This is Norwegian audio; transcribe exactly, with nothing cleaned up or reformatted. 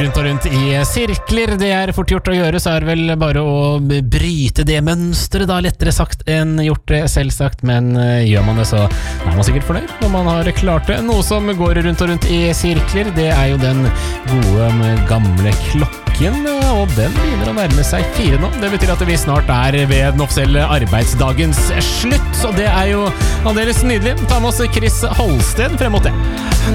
Rundt og rundt i sirkler, det er fort gjort å gjøre, så er det vel bare å bryte det mønstret, da lettere sagt enn gjort det selvsagt, men gjør man det så er man sikkert fornøyd når man har klart det. Noe som går rundt og rundt i sirkler, det er jo den gode gamle klokken, og den begynner å nærme seg fire nå. Det betyr at vi snart er ved den offisielle arbeidsdagens slutt, og det er jo aldeles nydelig. Ta med oss Chris Holsten frem mot det.